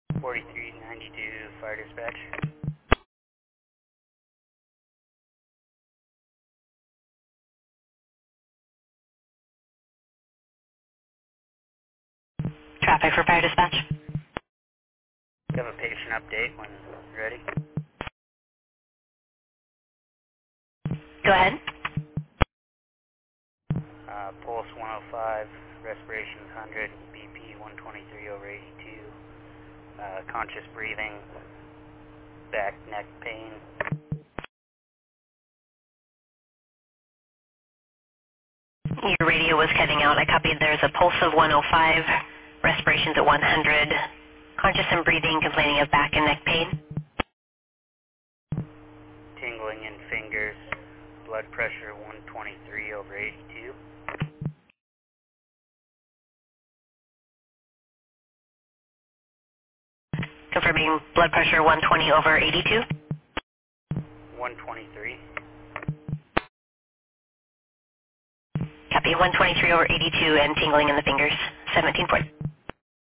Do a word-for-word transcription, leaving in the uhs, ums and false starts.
forty-three ninety-two, fire dispatch. Traffic for fire dispatch. You have a patient update when ready. Go ahead. Uh, pulse one oh five, respirations one hundred, B P one twenty-three over eighty-two, uh, conscious breathing, back, neck pain. Your radio was cutting out. I copied there's a pulse of one oh five, respirations at one hundred, conscious and breathing, complaining of back and neck pain. Tingling in fingers, blood pressure one twenty-three over eighty-two. Confirming blood pressure one twenty over eighty-two. one twenty-three. Copy one twenty-three over eighty-two and tingling in the fingers. seventeen forty.